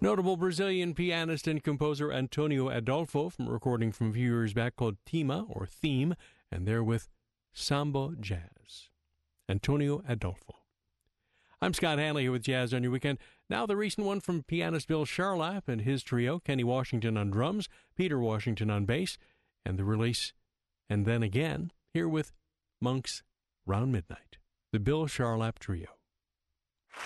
Notable Brazilian pianist and composer Antonio Adolfo from a recording from a few years back called Tema or Theme, and there with Samba Jazz. Antonio Adolfo. I'm Scott Hanley here with Jazz on Your Weekend. Now the recent one from pianist Bill Charlap and his trio, Kenny Washington on drums, Peter Washington on bass, and the release, And Then Again, here with Monks Round Midnight, the Bill Charlap Trio.